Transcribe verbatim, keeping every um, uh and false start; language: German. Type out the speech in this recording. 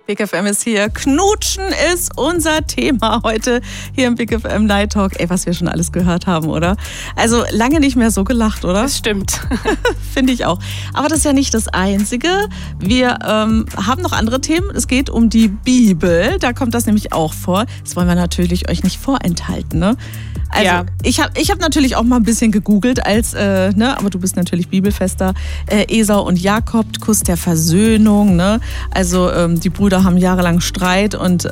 Big F M ist hier. Knutschen ist unser Thema heute hier im Big F M Night Talk. Ey, was wir schon alles gehört haben, oder? Also lange nicht mehr so gelacht, oder? Das stimmt. Finde ich auch. Aber das ist ja nicht das Einzige. Wir ähm, haben noch andere Themen. Es geht um die Bibel. Da kommt das nämlich auch vor. Das wollen wir natürlich euch nicht vorenthalten, ne? Also ja. ich habe ich hab natürlich auch mal ein bisschen gegoogelt, als, äh, ne, aber du bist natürlich bibelfester. Äh, Esau und Jakob, Kuss der Versöhnung, ne? Also ähm, die Brüder haben jahrelang Streit und